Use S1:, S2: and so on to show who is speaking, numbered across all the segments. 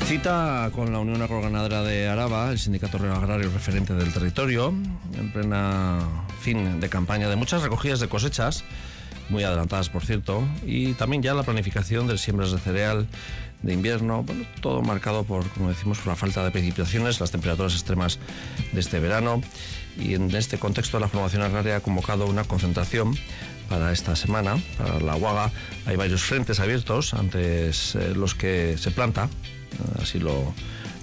S1: Cita con la Unión Agroganadera de Araba, el sindicato agrario referente del territorio, en plena fin de campaña de muchas recogidas de cosechas, muy adelantadas por cierto, y también ya la planificación de siembras de cereal de invierno, bueno, todo marcado por, como decimos, por la falta de precipitaciones, las temperaturas extremas de este verano. Y en este contexto la formación agraria ha convocado una concentración para esta semana, para la Huaga. Hay varios frentes abiertos ante los que se planta, así lo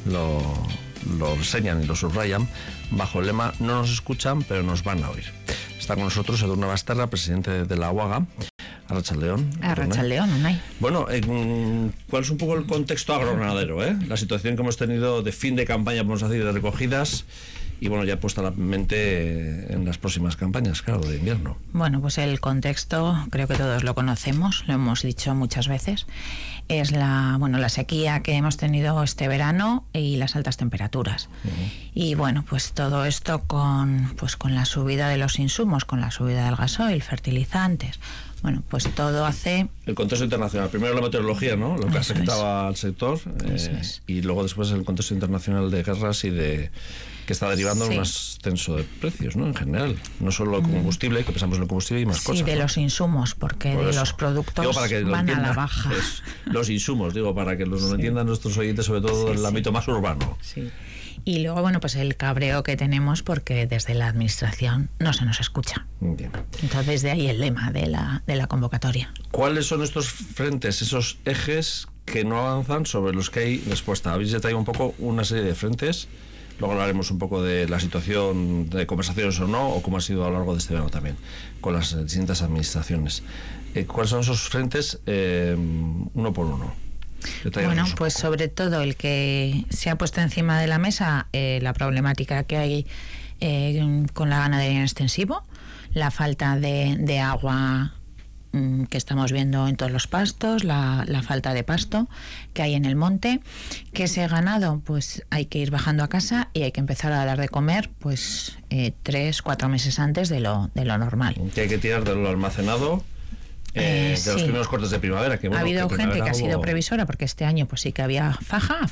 S1: reseñan y lo subrayan, bajo el lema "no nos escuchan, pero nos van a oír". Está con nosotros Edurne Basterra, presidente de la Huaga. Arratsaldeon.
S2: Arratsaldeon, Unai.
S1: Bueno, ¿cuál es un poco el contexto agroganadero? La situación que hemos tenido de fin de campaña, podemos decir, de recogidas, y bueno, ya puesta la mente en las próximas campañas, claro, de invierno.
S2: Bueno, pues el contexto, creo que todos lo conocemos, lo hemos dicho muchas veces, es la sequía que hemos tenido este verano y las altas temperaturas. Y bueno, pues todo esto con la subida de los insumos, con la subida del gasoil, fertilizantes. Bueno, pues todo hace... El
S1: contexto internacional. Primero la meteorología, ¿no? Lo que afectaba al sector. Y luego después el contexto internacional de guerras y de... que está derivando en un ascenso de precios, ¿no? En general. No solo el combustible, que pensamos en el combustible y más cosas.
S2: Sí, de los insumos, porque de los productos van a la baja.
S1: Los insumos, para que los entiendan nuestros oyentes, sobre todo en el ámbito más urbano.
S2: Sí. Y luego, bueno, pues el cabreo que tenemos porque desde la administración no se nos escucha.
S1: Bien.
S2: Entonces, de ahí el lema de la convocatoria.
S1: ¿Cuáles son estos frentes, esos ejes que no avanzan, sobre los que hay respuesta? Habéis ya traído un poco una serie de frentes. Luego hablaremos un poco de la situación de conversaciones o no, o cómo ha sido a lo largo de este verano también, con las distintas administraciones. ¿Cuáles son esos frentes uno por uno?
S2: Bueno, pues sobre todo el que se ha puesto encima de la mesa, la problemática que hay con la ganadería en extensivo, la falta de agua que estamos viendo en todos los pastos, la falta de pasto que hay en el monte, que ese ganado pues hay que ir bajando a casa y hay que empezar a dar de comer 3-4 meses antes de lo normal.
S1: Que hay que tirar de lo almacenado. De los primeros cortes de primavera.
S2: Ha habido gente que ha sido previsora, porque este año pues sí que había paja,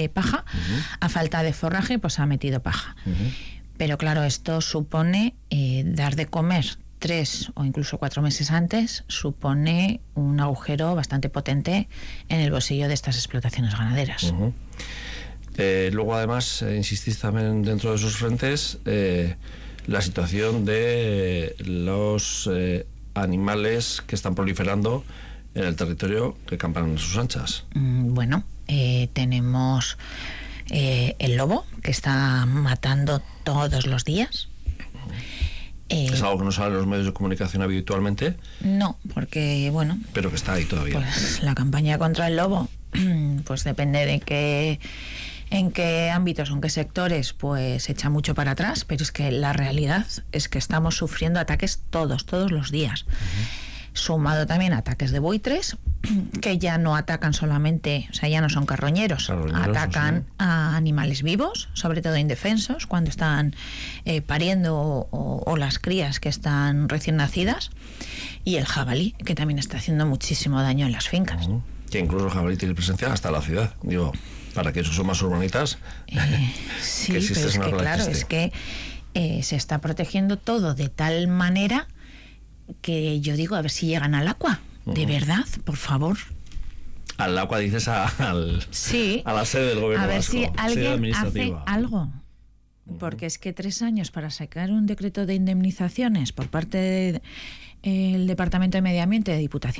S2: a falta de forraje pues ha metido paja. Pero claro, esto supone dar de comer 3 o incluso 4 meses antes, supone un agujero bastante potente en el bolsillo de estas explotaciones ganaderas.
S1: Luego además insistís también dentro de esos frentes la situación de los animales que están proliferando en el territorio, que campan a sus anchas.
S2: Bueno, tenemos el lobo, que está matando todos los días.
S1: ¿Es algo que no sale en los medios de comunicación habitualmente?
S2: No, porque bueno...
S1: Pero que está ahí todavía.
S2: Pues la campaña contra el lobo, pues depende de en qué ámbitos o en qué sectores, pues echa mucho para atrás, pero es que la realidad es que estamos sufriendo ataques todos los días. Sumado también a ataques de buitres, que ya no atacan solamente, o sea, ya no son carroñeros, atacan a animales vivos, sobre todo indefensos, cuando están pariendo o las crías que están recién nacidas, y el jabalí, que también está haciendo muchísimo daño en las fincas.
S1: Que incluso el jabalí tiene presencia hasta la ciudad, para que esos son más urbanitas.
S2: Sí, pero es que claro, es que se está protegiendo todo de tal manera que yo digo, a ver si llegan al agua. De verdad, por favor.
S1: Al agua dices a la sede del gobierno.
S2: A ver
S1: vasco,
S2: si alguien hace algo. Porque es que 3 años para sacar un decreto de indemnizaciones por parte del Departamento de Medio Ambiente de Diputación